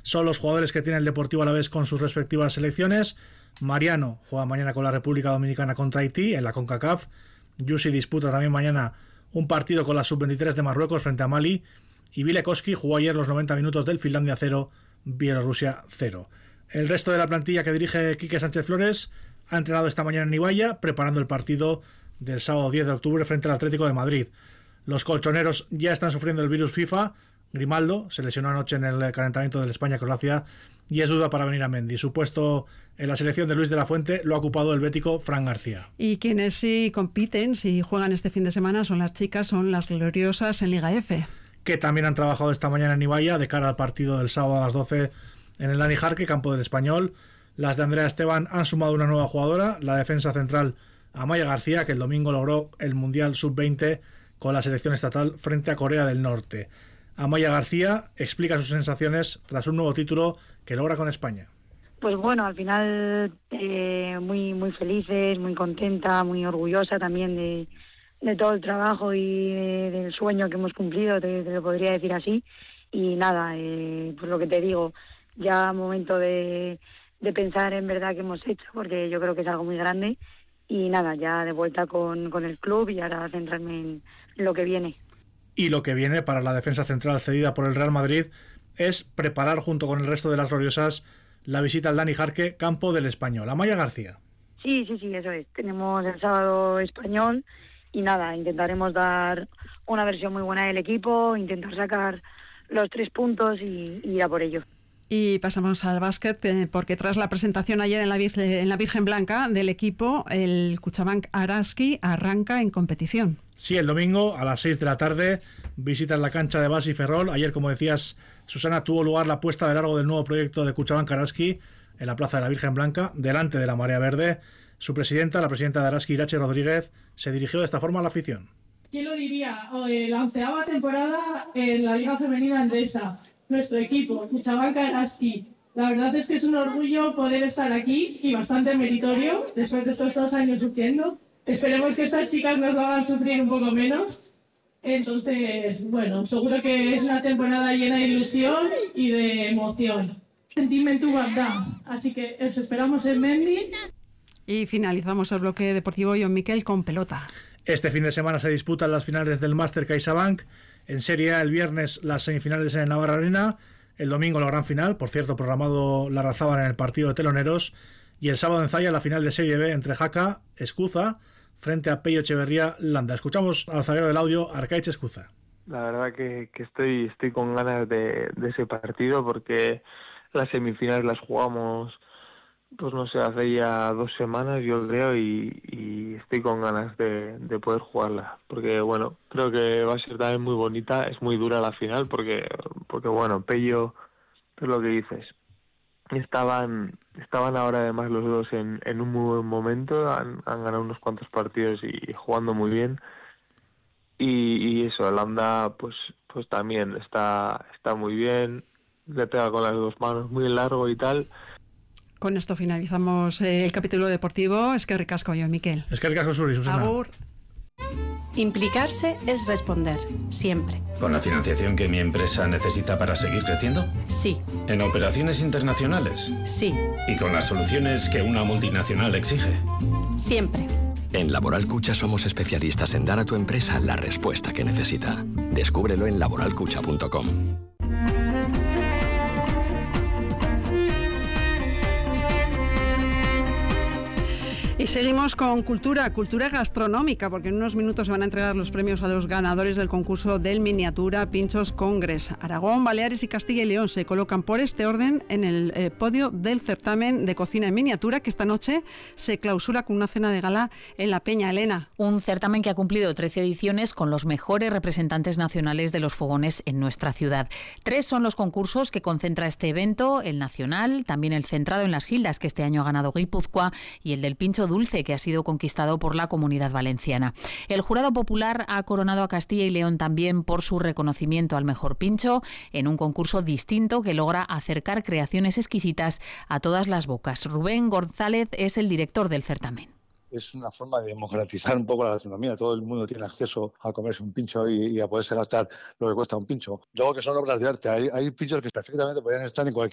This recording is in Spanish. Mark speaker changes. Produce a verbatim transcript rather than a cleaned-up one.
Speaker 1: son los jugadores que tiene el Deportivo Alavés con sus respectivas selecciones. Mariano juega mañana con la República Dominicana contra Haití en la CONCACAF. Yusi disputa también mañana un partido con la sub veintitrés de Marruecos frente a Mali. Y Vilekoski jugó ayer los noventa minutos del Finlandia cero, Bielorrusia cero. El resto de la plantilla que dirige Quique Sánchez Flores ha entrenado esta mañana en Ibaya, preparando el partido del sábado diez de octubre frente al Atlético de Madrid. Los colchoneros ya están sufriendo el virus FIFA. Grimaldo se lesionó anoche en el calentamiento del España-Croacia y es duda para venir a Mendy. Su puesto en la selección de Luis de la Fuente lo ha ocupado el bético Fran García.
Speaker 2: Y quienes sí compiten, si juegan este fin de semana, son las chicas, son las gloriosas en Liga F.
Speaker 1: Que también han trabajado esta mañana en Ibaya de cara al partido del sábado a las doce en el Dani Jarque, campo del Español. Las de Andrea Esteban han sumado una nueva jugadora, la defensa central Amaya García, que el domingo logró el Mundial sub veinte con la selección estatal frente a Corea del Norte. Amaya García explica sus sensaciones tras un nuevo título que logra con España.
Speaker 3: Pues bueno, al final eh, muy muy felices, muy contenta, muy orgullosa también de, de todo el trabajo y de, del sueño que hemos cumplido, te, te lo podría decir así. Y nada, eh, pues lo que te digo, ya momento de, de pensar en verdad que hemos hecho, porque yo creo que es algo muy grande. Y nada, ya de vuelta con, con el club y ahora centrarme en lo que viene.
Speaker 1: Y lo que viene para la defensa central cedida por el Real Madrid es preparar junto con el resto de las gloriosas la visita al Dani Jarque, campo del Español. Amaya García.
Speaker 3: Sí, sí, sí, eso es. Tenemos el sábado Español y nada, intentaremos dar una versión muy buena del equipo, intentar sacar los tres puntos y, y ir a por ello.
Speaker 2: Y pasamos al básquet, eh, porque tras la presentación ayer en la, Virgen, en la Virgen Blanca del equipo, el Cuchabank Araski arranca en competición.
Speaker 1: Sí, el domingo a las seis de la tarde visitan la cancha de Basi Ferrol. Ayer, como decías, Susana, tuvo lugar la puesta de largo del nuevo proyecto de Cuchabank Araski en la Plaza de la Virgen Blanca, delante de la Marea Verde. Su presidenta, la presidenta de Araski, Irache Rodríguez, se dirigió de esta forma a la afición.
Speaker 4: ¿Quién lo diría? Eh, la onceava temporada en la Liga Femenina Endesa. Nuestro equipo, Cuchabank Araski. La verdad es que es un orgullo poder estar aquí y bastante meritorio después de estos dos años sufriendo. Esperemos que estas chicas nos lo hagan sufrir un poco menos. Entonces, bueno, seguro que es una temporada llena de ilusión y de emoción. Sentimiento verdad. Así que os esperamos en Mendy.
Speaker 2: Y finalizamos el bloque deportivo John Miquel con pelota.
Speaker 1: Este fin de semana se disputan las finales del Máster CaixaBank. En Serie A el viernes las semifinales en el Navarra Arena. El domingo la gran final, por cierto programado Larrazábal en el partido de teloneros. Y el sábado en Zaya la final de Serie B entre Jaca, Escuza, frente a Pello Echeverría, Landa. Escuchamos al zaguero del audio, Arcaich Escuza.
Speaker 5: La verdad que, que estoy, estoy con ganas de, de ese partido porque las semifinales las jugamos, pues no sé, hace ya dos semanas yo creo y, y estoy con ganas de, de poder jugarla. Porque bueno, creo que va a ser también muy bonita, es muy dura la final porque, porque bueno, Pello, es lo que dices. Estaban estaban ahora además los dos en, en un muy buen momento, han, han ganado unos cuantos partidos y jugando muy bien y, y eso, Landa pues pues también está está muy bien, le pega con las dos manos muy largo y tal.
Speaker 2: Con esto finalizamos eh, el capítulo deportivo. Es que ricasco yo, Miquel.
Speaker 1: Es que ricasco Suri, Susana.
Speaker 2: Agur.
Speaker 6: Implicarse es responder, siempre.
Speaker 7: ¿Con la financiación que mi empresa necesita para seguir creciendo?
Speaker 6: Sí.
Speaker 7: ¿En operaciones internacionales?
Speaker 6: Sí.
Speaker 7: ¿Y con las soluciones que una multinacional exige?
Speaker 6: Siempre.
Speaker 8: En Laboral Cucha somos especialistas en dar a tu empresa la respuesta que necesita. Descúbrelo en laboral cucha punto com.
Speaker 2: Y seguimos con cultura, cultura gastronómica, porque en unos minutos se van a entregar los premios a los ganadores del concurso del Miniatura Pinchos Congress. Aragón, Baleares y Castilla y León se colocan por este orden en el eh, podio del certamen de cocina en miniatura, que esta noche se clausura con una cena de gala en La Peña. Elena.
Speaker 9: Un certamen que ha cumplido trece ediciones con los mejores representantes nacionales de los fogones en nuestra ciudad. Tres son los concursos que concentra este evento, el nacional, también el centrado en las gildas, que este año ha ganado Guipúzcoa, y el del pincho dulce, que ha sido conquistado por la Comunidad Valenciana. El jurado popular ha coronado a Castilla y León también por su reconocimiento al mejor pincho, en un concurso distinto que logra acercar creaciones exquisitas a todas las bocas. Rubén González es el director del certamen.
Speaker 10: Es una forma de democratizar un poco la gastronomía. Todo el mundo tiene acceso a comerse un pincho y, y a poderse gastar lo que cuesta un pincho. Luego que son obras de arte. Hay, hay pinchos que perfectamente podrían estar en cualquier